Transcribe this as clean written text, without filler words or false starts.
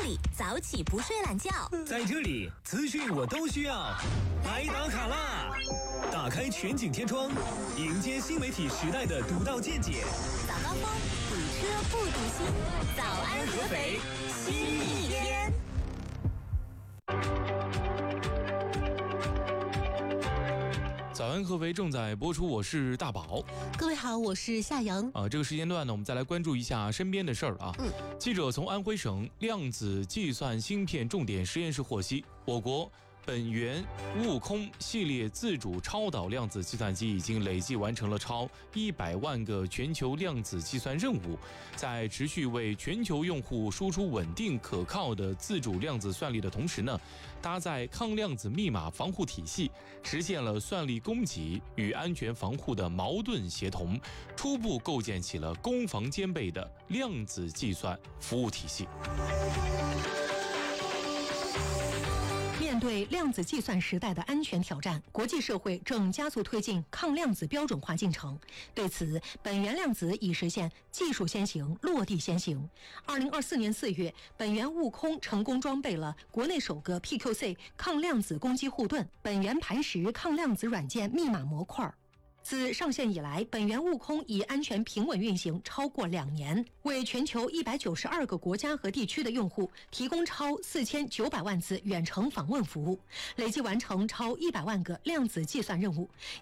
里，早起不睡懒觉， 在这里资讯我都需要，来打卡啦！打开全景天窗，迎接新媒体时代的独到见解。 早高峰，堵车不堵心，早安合肥，新一天。 早安合肥正在播出，我是大宝。 各位好，我是夏阳。 这个时间段呢，我们再来关注一下身边的事儿啊。记者从安徽省量子计算芯片重点实验室获悉，我国本源悟空系列自主超导量子计算机已经累计完成了超100万个全球量子计算任务，在持续为全球用户输出稳定可靠的自主量子算力的同时呢，搭载抗量子密码防护体系，实现了算力供给与安全防护的矛盾协同，初步构建起了攻防兼备的量子计算服务体系。 面对量子计算时代的安全挑战，国际社会正加速推进抗量子标准化进程。对此，本源量子已实现技术先行、落地先行。2024年4月，本源悟空成功装备了国内首个 PQC 抗量子攻击护盾、本源磐石抗量子软件密码模块。自上线以来，本源悟空已安全平稳运行超过2年，为全球192个国家和地区的用户提供超4900万次远程访问服务，累计完成超100万个量子计算任务，